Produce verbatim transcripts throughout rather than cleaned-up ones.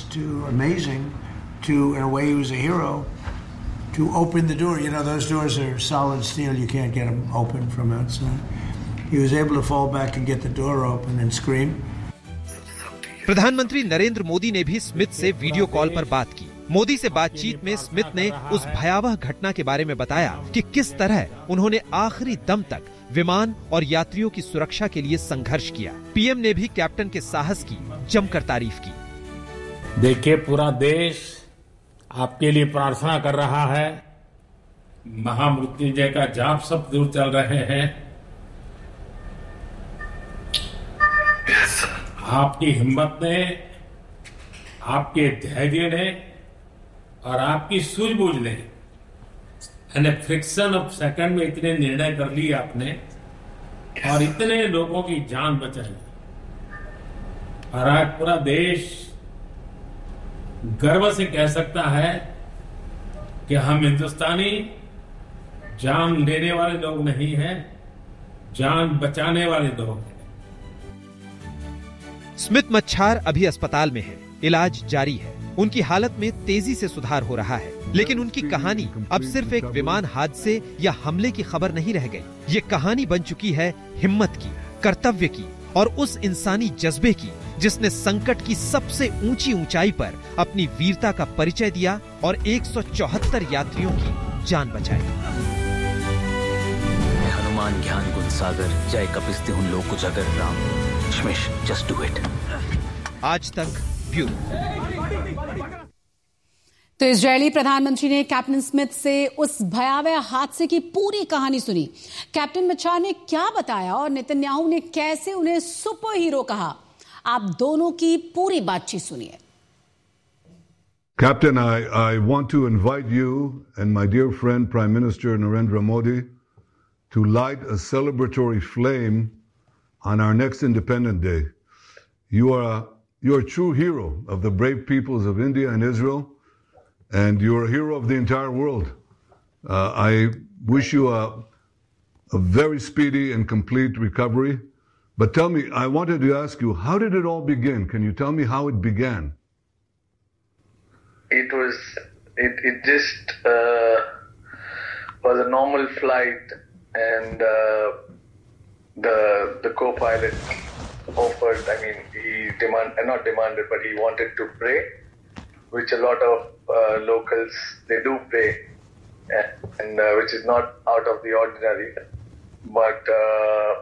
to amazing to, in a way, he was a hero, to open the door. You know, those doors are solid steel. You can't get them open from outside. He was able to fall back and get the door open and scream. प्रधानमंत्री नरेंद्र मोदी ने भी Smith से video call पर बात की। मोदी से बातचीत में स्मिथ ने उस भयावह घटना के बारे में बताया कि किस तरह उन्होंने आखिरी दम तक विमान और यात्रियों की सुरक्षा के लिए संघर्ष किया। पीएम ने भी कैप्टन के साहस की जमकर तारीफ की। देखिए, पूरा देश आपके लिए प्रार्थना कर रहा है। महामृत्युंजय का जाप सब दूर चल रहे हैं। आपकी हिम्मत ने, आपके धैर्य ने और आपकी सूझबूझ ने यानी फ्रिक्शन ऑफ सेकंड में इतने निर्णय कर लिए आपने और इतने लोगों की जान बचाई। और आज पूरा देश गर्व से कह सकता है कि हम हिंदुस्तानी जान लेने वाले लोग नहीं हैं, जान बचाने वाले लोग हैं। स्मिथ मच्छार अभी अस्पताल में है, इलाज जारी है। उनकी हालत में तेजी से सुधार हो रहा है, लेकिन उनकी कहानी अब सिर्फ एक विमान हादसे या हमले की खबर नहीं रह गई। ये कहानी बन चुकी है हिम्मत की, कर्तव्य की और उस इंसानी जज्बे की जिसने संकट की सबसे ऊंची ऊंचाई पर अपनी वीरता का परिचय दिया और एक सौ चौहत्तर यात्रियों की जान बचाई। हनुमान ज्ञान गुण सागर, जय कपिस्ति हुन लोक उजागर, राम शमेश जस्ट डू इट। आज तक ब्यूरो। तो इजरायली प्रधानमंत्री ने कैप्टन स्मिथ से उस भयावह हादसे की पूरी कहानी सुनी। कैप्टन मच्छार ने क्या बताया और नेतन्याहू ने कैसे उन्हें सुपर हीरो कहा, आप दोनों की पूरी बातचीत सुनिए। Captain, I, I want to invite you and my dear friend Prime Minister Narendra Modi to light a celebratory flame on our next Independence Day. You are a, you are a true hero of the brave peoples of India and Israel, and you're a hero of the entire world. Uh, I wish you a, a very speedy and complete recovery. But tell me, I wanted to ask you, how did it all begin? Can you tell me how it began? It was, it, it just uh, was a normal flight, and uh, the the co-pilot offered, I mean, he demand, not demanded, but he wanted to pray, which a lot of uh, locals, they do pray, and uh, which is not out of the ordinary. But uh,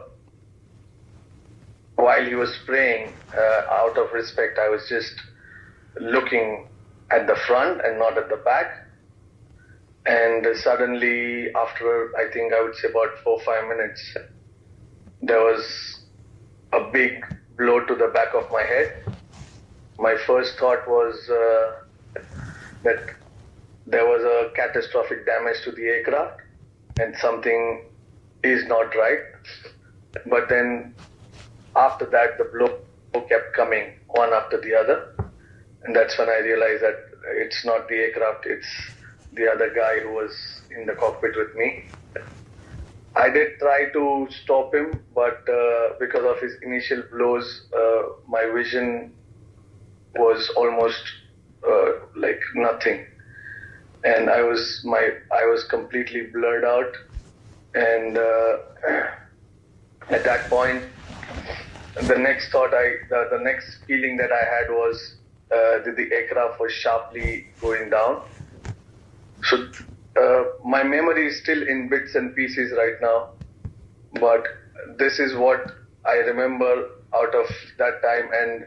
while he was praying, uh, out of respect, I was just looking at the front and not at the back. And suddenly, after I think I would say about four five minutes, there was a big blow to the back of my head. My first thought was uh, that there was a catastrophic damage to the aircraft and something is not right. But then after that, the blow kept coming one after the other. And that's when I realized that it's not the aircraft, it's the other guy who was in the cockpit with me. I did try to stop him, but uh, because of his initial blows, uh, my vision was almost uh, like nothing. And I was my I was completely blurred out. And uh, at that point, the next thought I, the, the next feeling that I had was uh, that the aircraft was sharply going down. So uh, my memory is still in bits and pieces right now, but this is what I remember out of that time. And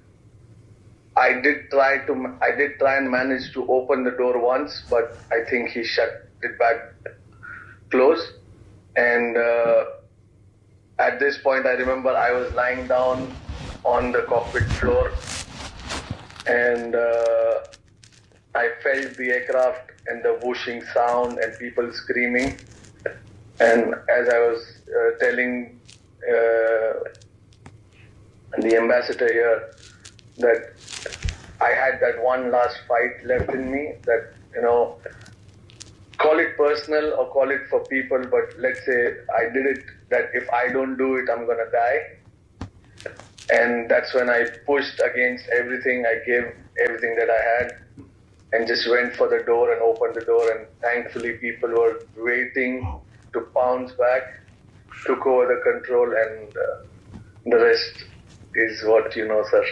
I did try to, I did try and manage to open the door once, but I think he shut it back close. And uh, at this point, I remember I was lying down on the cockpit floor, and uh, I felt the aircraft and the whooshing sound and people screaming. And as I was uh, telling uh, the ambassador here that I had that one last fight left in me, that, you know, call it personal or call it for people, but let's say I did it, that if I don't do it, I'm going to die. And that's when I pushed against everything. I gave everything that I had, and just went for the door and opened the door, and thankfully people were waiting to pounce back, took over the control, and uh, the rest is what you know, sir.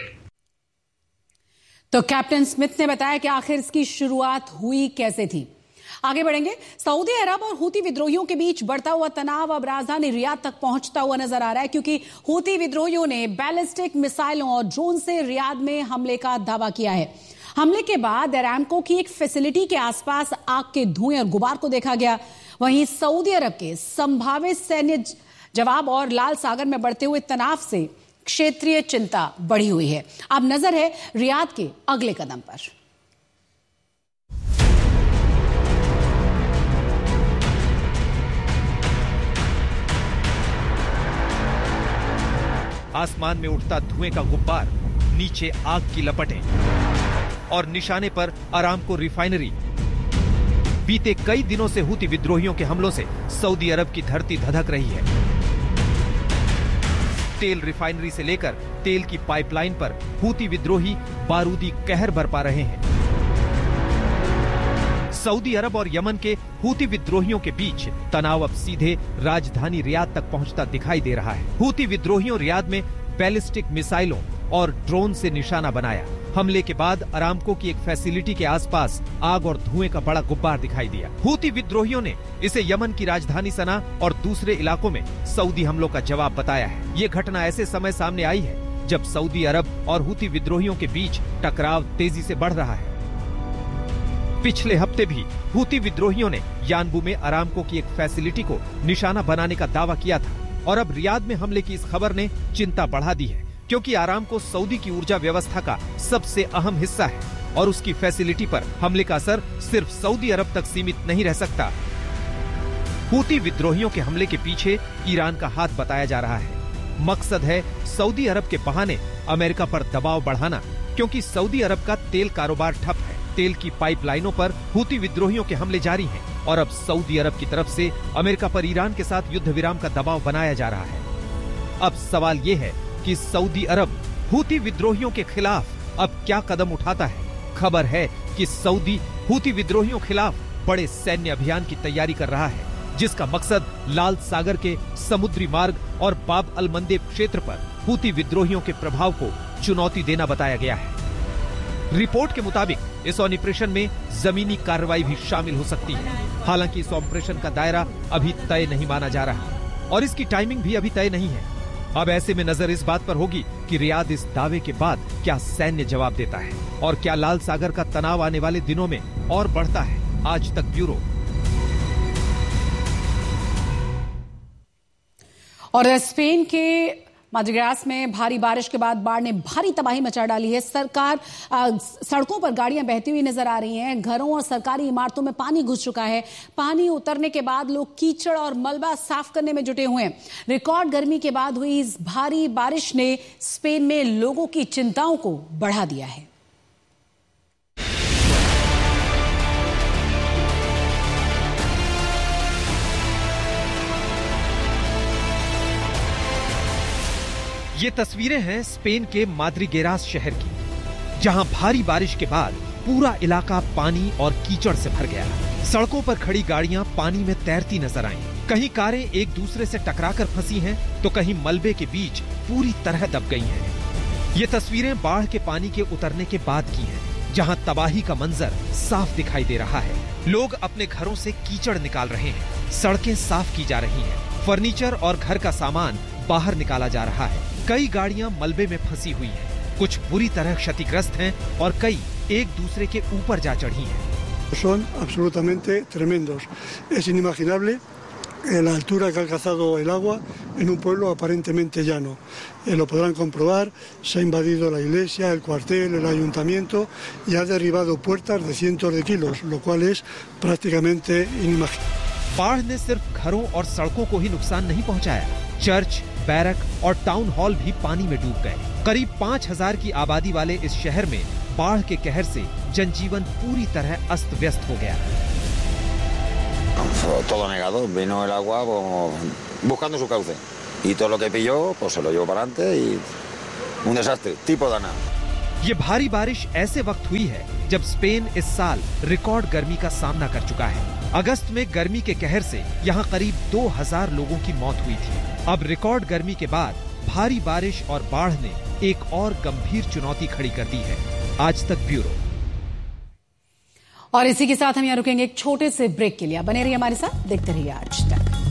तो captain Smith ने बताया कि आखिर इसकी शुरुआत हुई कैसे थी। आगे बढ़ेंगे। सऊदी अरब और हूती विद्रोहियों के बीच बढ़ता हुआ तनाव अब राजधानी रियाद तक पहुंचता हुआ नजर आ रहा है, क्योंकि हूती विद्रोहियों ने बैलिस्टिक मिसाइलों और ड्रोन से रियाद में हमले का दावा किया है। हमले के बाद अरामको की एक फैसिलिटी के आसपास आग के धुएं और गुबार को देखा गया। वहीं सऊदी अरब के संभावित सैन्य जवाब और लाल सागर में बढ़ते हुए तनाव से क्षेत्रीय चिंता बढ़ी हुई है। अब नजर है रियाद के अगले कदम पर। आसमान में उठता धुएं का गुब्बार, नीचे आग की लपटें और निशाने पर अरामको रिफाइनरी। बीते कई दिनों से हूती विद्रोहियों के हमलों से सऊदी अरब की धरती धधक रही है। तेल रिफाइनरी से लेकर तेल की पाइपलाइन पर हूती विद्रोही बारूदी कहर बरपा रहे हैं। सऊदी अरब और यमन के हूती विद्रोहियों के बीच तनाव अब सीधे राजधानी रियाद तक पहुंचता दिखाई दे रहा है। हूती विद्रोहियों रियाद में बैलिस्टिक मिसाइलों और ड्रोन से निशाना बनाया। हमले के बाद अरामको की एक फैसिलिटी के आसपास आग और धुएं का बड़ा गुब्बार दिखाई दिया। हूती विद्रोहियों ने इसे यमन की राजधानी सना और दूसरे इलाकों में सऊदी हमलों का जवाब बताया है। ये घटना ऐसे समय सामने आई है जब सऊदी अरब और हूती विद्रोहियों के बीच टकराव तेजी से बढ़ रहा है। पिछले हफ्ते भी हूती विद्रोहियों ने यानबू में अरामको की एक फैसिलिटी को निशाना बनाने का दावा किया था और अब रियाद में हमले की इस खबर ने चिंता बढ़ा दी है, क्योंकि अरामको सऊदी की ऊर्जा व्यवस्था का सबसे अहम हिस्सा है और उसकी फैसिलिटी पर हमले का असर सिर्फ सऊदी अरब तक सीमित नहीं रह सकता। हूती विद्रोहियों के हमले के पीछे ईरान का हाथ बताया जा रहा है। मकसद है सऊदी अरब के बहाने अमेरिका पर दबाव बढ़ाना, क्योंकि सऊदी अरब का तेल कारोबार ठप है। तेल की पाइपलाइनों पर हूती विद्रोहियों के हमले जारी हैं और अब सऊदी अरब की तरफ से अमेरिका पर ईरान के साथ युद्ध विराम का दबाव बनाया जा रहा है। अब सवाल ये है कि सऊदी अरब हूती विद्रोहियों के खिलाफ अब क्या कदम उठाता है। खबर है कि सऊदी हूती विद्रोहियों के खिलाफ बड़े सैन्य अभियान की तैयारी कर रहा है, जिसका मकसद लाल सागर के समुद्री मार्ग और बाब अल मंदेब क्षेत्र पर हूती विद्रोहियों के प्रभाव को चुनौती देना बताया गया है। रिपोर्ट के मुताबिक इस ऑपरेशन में जमीनी कार्रवाई भी शामिल हो सकती है। हालांकि इस ऑपरेशन का दायरा अभी तय नहीं माना जा रहा और इसकी टाइमिंग भी अभी तय नहीं है। अब ऐसे में नजर इस बात पर होगी कि रियाद इस दावे के बाद क्या सैन्य जवाब देता है और क्या लाल सागर का तनाव आने वाले दिनों में और बढ़ता है। आज तक ब्यूरो। और स्पेन के माद्रिग्रास में भारी बारिश के बाद बाढ़ ने भारी तबाही मचा डाली है। सरकार आ, सड़कों पर गाड़ियां बहती हुई नजर आ रही हैं। घरों और सरकारी इमारतों में पानी घुस चुका है। पानी उतरने के बाद लोग कीचड़ और मलबा साफ करने में जुटे हुए हैं। रिकॉर्ड गर्मी के बाद हुई इस भारी बारिश ने स्पेन में लोगों की चिंताओं को बढ़ा दिया है। ये तस्वीरें हैं स्पेन के माद्रिगेरास शहर की, जहां भारी बारिश के बाद पूरा इलाका पानी और कीचड़ से भर गया। सड़कों पर खड़ी गाड़ियां पानी में तैरती नजर आईं। कहीं कारें एक दूसरे से टकराकर फंसी हैं, तो कहीं मलबे के बीच पूरी तरह दब गई हैं। ये तस्वीरें बाढ़ के पानी के उतरने के बाद की हैं, जहां तबाही का मंजर साफ दिखाई दे रहा है। लोग अपने घरों से कीचड़ निकाल रहे हैं। सड़कें साफ की जा रही हैं। फर्नीचर और घर का सामान बाहर निकाला जा रहा है। कई गाड़ियां मलबे में फंसी हुई हैं, कुछ बुरी तरह क्षतिग्रस्त हैं और कई एक दूसरे के ऊपर जा चढ़ी हैं। Son absolutamente tremendos. Es inimaginable la altura que ha alcanzado el agua en un pueblo aparentemente llano. Eh, lo podrán comprobar, se ha invadido la iglesia, el cuartel, el ayuntamiento y ha derribado puertas de cientos de kilos, lo cual es prácticamente inimaginable. बाढ़ ने सिर्फ घरों और सड़कों को ही नुकसान नहीं पहुंचाया। चर्च, बैरक और टाउन हॉल भी पानी में डूब गए। करीब पाँच हजार की आबादी वाले इस शहर में बाढ़ के कहर से जनजीवन पूरी तरह अस्त व्यस्त हो गया। Todo negado, vino el agua buscando su cauce y todo lo que pilló pues se lo llevó para adelante y un desastre, tipo Dana. ये भारी बारिश ऐसे वक्त हुई है जब स्पेन इस साल रिकॉर्ड गर्मी का सामना कर चुका है। अगस्त में गर्मी के कहर से यहाँ करीब दो हज़ार लोगों की मौत हुई थी। अब रिकॉर्ड गर्मी के बाद भारी बारिश और बाढ़ ने एक और गंभीर चुनौती खड़ी कर दी है। आज तक ब्यूरो। और इसी के साथ हम यहाँ रुकेंगे एक छोटे से ब्रेक के लिए। बने रहिए हमारे साथ, देखते रहिए आज तक।